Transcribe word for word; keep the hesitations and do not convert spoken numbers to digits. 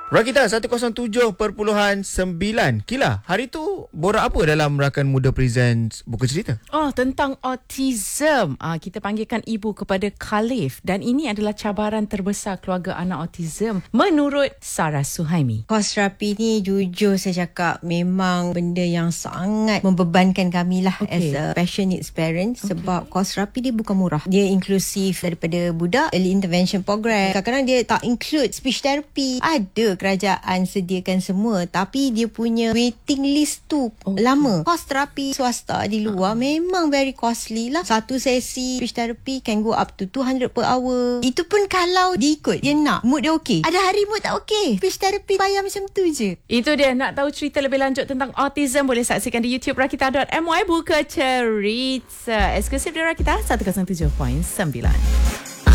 Rakita seratus tujuh perpuluhan sembilan. Kila, hari tu borak apa dalam Rakan Muda Presents Buku Cerita? Oh, tentang autism. Ah, kita panggilkan ibu kepada Khalif. Dan ini adalah cabaran terbesar keluarga anak autism menurut Sarah Suhaimi. Kos terapi ni jujur saya cakap memang benda yang sangat membebankan kami lah Okay. as a special needs parent. Okay. Sebab kos terapi dia bukan murah. Dia inklusif daripada budak, early intervention program. Kadang-kadang dia tak include speech therapy. Ada kerajaan sediakan semua, tapi dia punya waiting list tu okay. lama. Kos terapi swasta di luar uh. memang very costly lah. Satu sesi speech therapy can go up to two hundred per hour. Itu pun kalau dia ikut, dia nak, mood dia okey. Ada hari mood tak okey, speech therapy bayar macam tu je. Itu dia. Nak tahu cerita lebih lanjut tentang autism, boleh saksikan di YouTube rakita dot my. Buka cerita eksklusif di Rakita seratus tujuh perpuluhan sembilan.